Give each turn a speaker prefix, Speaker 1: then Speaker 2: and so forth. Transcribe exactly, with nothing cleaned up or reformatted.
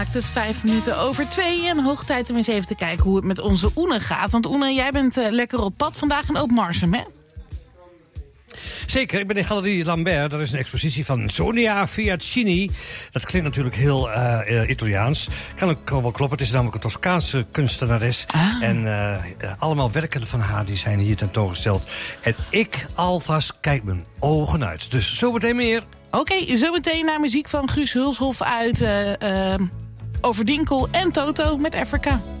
Speaker 1: Het vijf minuten over twee en hoog tijd om eens even te kijken hoe het met onze Oene gaat. Want Oene, jij bent uh, lekker op pad vandaag en ook Marsum, hè?
Speaker 2: Zeker, ik ben in Galerie Lambert. Er is een expositie van Sonia Fiaccini. Dat klinkt natuurlijk heel uh, uh, Italiaans. Kan ook wel kloppen, het is namelijk een Toscaanse kunstenares. Ah. En uh, uh, allemaal werken van haar die zijn hier tentoongesteld. En ik alvast kijk mijn ogen uit. Dus zometeen meer.
Speaker 1: Oké, okay, zometeen naar muziek van Guus Hulshof uit uh, uh, Overdinkel en Toto met Afrika.